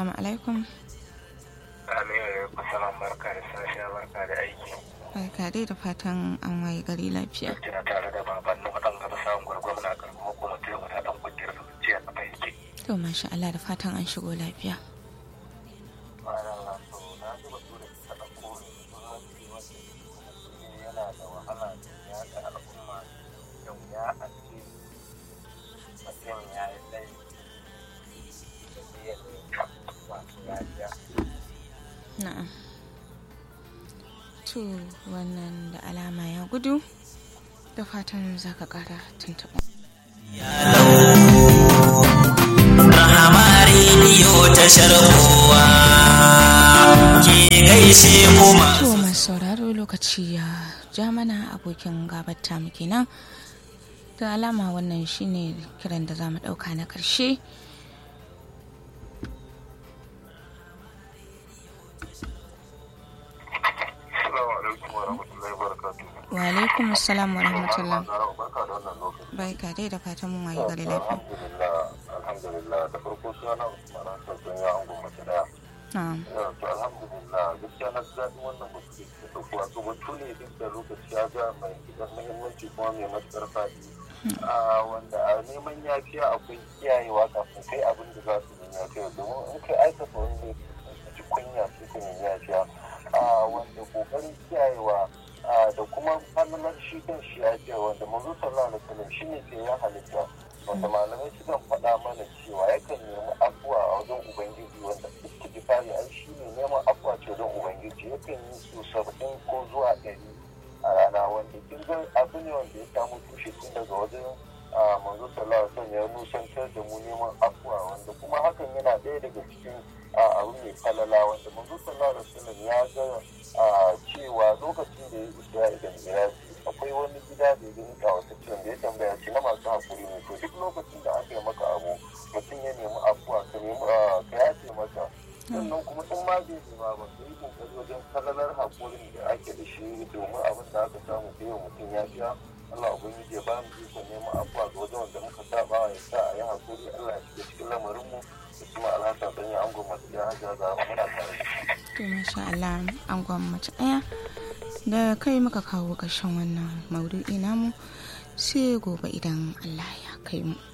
assalamu alaikum. Alaikum salam, barka da safiya, barka da aiki. Barka dai da fatan an waye gari lafiya. Kina tare da baban nan wadan gaba samun gurgurun na karɓar hukumar taimu ta dan kungiyar zuciya a fahimci. To masha Allah da fatan an shigo lafiya. Yana da wahala ya da al'umma yau ya ake mutum ya yi tsaye da biyan masu lafiya. Na'am. To wannan da alama ya gudu da fatan za ka kara tuntuɓa. Rahama rediyo tashar kowa ke gaishe kuma. To masu sauraro lokaci ya ja mana abokin gabata mu kenan. Da alama wannan shine kiran da za mu ɗauka na ƙarshe. Wa alaikum assalam wa rahmatullah. Barka dai da fatan mun waye gari lafiya. Alhamdulillah da farko suna Usman Hassan ya ango mace daya. Na'am. To alhamdulillah gaskiya na ji daɗin wannan mutum da ɗauko wato batu ne duk da lokaci ya ga mai gidan muhimmanci kuma mai matuƙar faɗi. Wanda a neman yafiya akwai kiyayewa kafin kai abin da za su nemi yafiya domin in kai aikata wani ne ji kunya sai ka nemi yafiya. Wanda ƙoƙarin kiyayewa da kuma fannin shi kan shi yafiya wanda manzo sallallahu alaihi wasallam shine ke ya halitta wanda malamai sukan faɗa mana cewa yakan nemi afuwa a wajen ubangiji wanda istighfari an shi ne neman afuwa ce wajen ubangiji yakan yi su 70 ko zuwa 100 a rana wanda kin ga abu ne wanda ya samu tushe tun daga wajen manzo sallallahu alaihi wasallam ya nusantar da mu neman afuwa wanda kuma hakan yana ɗaya daga cikin abu mai falala wanda manzo sallallahu alaihi wasallam ya ga cewa lokacin da ya Isra'i da Miraji akwai wani gida da ya gani kawataccen da ya tambaya ce na masu haƙuri ne to duk lokacin da aka yi maka abu mutum ya nemi afuwa ka yace masa sannan kuma in ma zai nema ba ka yi kokari wajen kalalar haƙurin da ake da shi domin abin da aka samu ka yi wa mutum ya fiya Allah ubangiji ya ba mu ikon neman afuwa ga wajen wanda muka saba ya sa a yi haƙuri Allah ya shiga cikin lamarinmu da kuma alhasa don ya angon masu ya hajja za mu muna tare da shi. To masha Allah angon mace ɗaya da kai muka kawo ƙarshen wannan maudu'i namu sai gobe idan Allah ya kai mu.